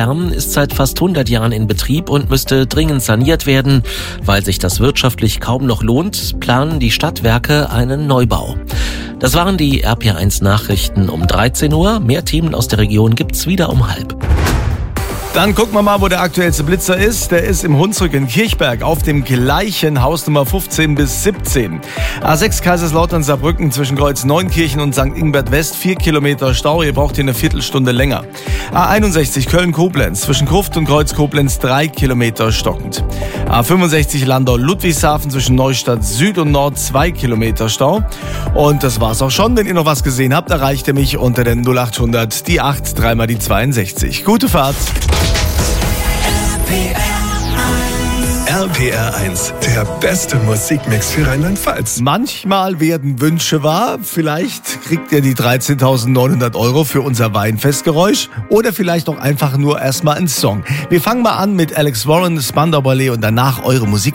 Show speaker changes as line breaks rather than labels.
Kern ist seit fast 100 Jahren in Betrieb und müsste dringend saniert werden. Weil sich das wirtschaftlich kaum noch lohnt, planen die Stadtwerke einen Neubau. Das waren die RPR1 Nachrichten um 13 Uhr. Mehr Themen aus der Region gibt's wieder um 12:30.
Dann gucken wir mal, wo der aktuellste Blitzer ist. Der ist im Hunsrück in Kirchberg auf dem gleichen Hausnummer 15 bis 17. A6 Kaiserslautern-Saarbrücken zwischen Kreuz Neunkirchen und St. Ingbert West 4 Kilometer Stau. Ihr braucht hier eine Viertelstunde länger. A61 Köln-Koblenz zwischen Gruft und Kreuz Koblenz 3 Kilometer stockend. A65 Landau-Ludwigshafen zwischen Neustadt Süd und Nord 2 Kilometer Stau. Und das war's auch schon. Wenn ihr noch was gesehen habt, erreicht ihr mich unter den 0800 die 8 3 mal die 62. Gute Fahrt.
RPR1, der beste Musikmix für Rheinland-Pfalz.
Manchmal werden Wünsche wahr. Vielleicht kriegt ihr die 13.900 € für unser Weinfestgeräusch. Oder vielleicht auch einfach nur erstmal einen Song. Wir fangen mal an mit Alex Warren, Spandau Ballet und danach eure Musik.